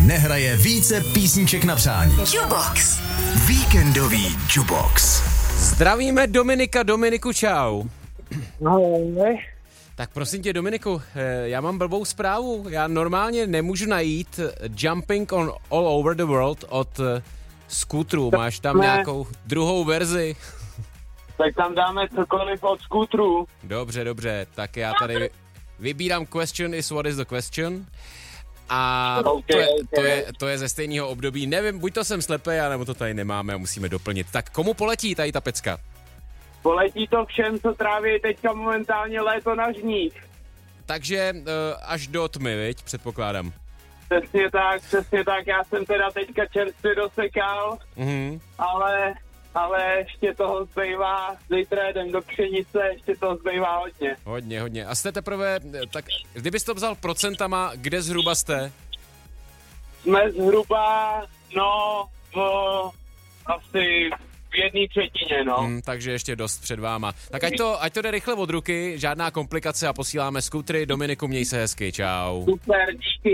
nehraje více písniček na přání. Jukebox. Víkendový Jukebox. Zdravíme Dominika. Dominiku, čau. Ahoj. Tak prosím tě, Dominiku, já mám blbou zprávu. Já normálně nemůžu najít Jumping on All Over the World od Scooterů. Máš tam nějakou druhou verzi? Tak tam dáme cokoliv od Scooterů. Dobře, tak já tady vybírám Question is what is the question. A to je ze stejného období. Nevím, buď to jsem slepej, nebo to tady nemáme a musíme doplnit. Tak komu poletí tady ta pecka? Poletí to všem, co tráví teďka momentálně léto na žních. Takže až do tmy, viď? Předpokládám. Přesně tak. Já jsem teda teďka čerstvě dosekal, ale ještě toho zbývá, zítra jedem do Křenice, ještě toho zbývá hodně. Hodně. A jste teprve, tak kdybyste to vzal procentama, kde zhruba jste? Jsme zhruba, asi v 1/3, no. Takže ještě dost před váma. Tak ať to jde rychle od ruky, žádná komplikace a posíláme skútry. Dominiku, měj se hezky, čau. Super, díky.